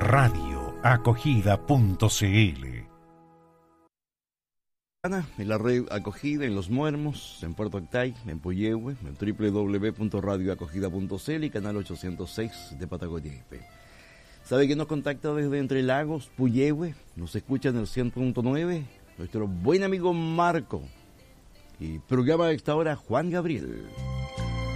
radioacogida.cl. En la red Acogida, en Los Muermos, en Puerto Octay, en Puyehue, en www.radioacogida.cl y canal 806 de Patagonia IP. ¿Sabe que nos contacta desde Entre Lagos, Puyehue? Nos escucha en el 100.9, nuestro buen amigo Marco. Y programa a esta hora Juan Gabriel.